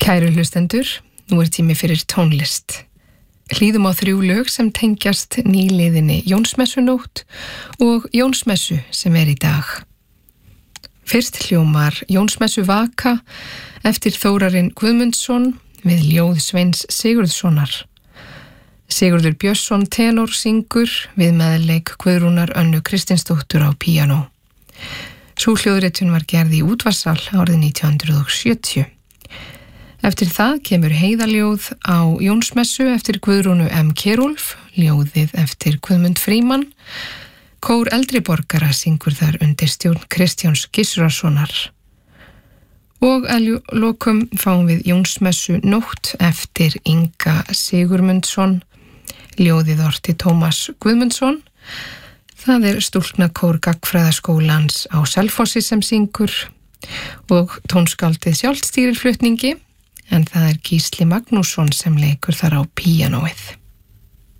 Kæru hlustendur, nú tími fyrir tónlist. Hlýðum á 3 lög sem tengjast nýliðinni Jónsmessunótt og Jónsmessu sem í dag. Fyrst hljómar Jónsmessu vaka eftir Þórarinn Guðmundsson við ljóð Sveins Sigurðssonar. Sigurður Björnsson tenor syngur við meðleik Guðrúnar Önnu Kristinsdóttur á píanó. Sú hljóðritun var gerð í útvarpssal árið 1970. Eftir það kemur heiðaljóð á Jónsmessu eftir Guðrúnu M. Kjerúlf, ljóðið eftir Guðmund Frímann. Kór eldri borgara syngur þar undir stjórn Kristjáns Gissurasonar. Og að lokum fáum við Jónsmessu nótt eftir Inga Sigurmundsson, ljóðið orti Tómas Guðmundsson. Það stúlknakór Gagnfræðaskólans á Selfossi sem syngur og tónskáldið sjálft stýrir flutningi, en það Gísli Magnússon sem leikur þar á píanóið.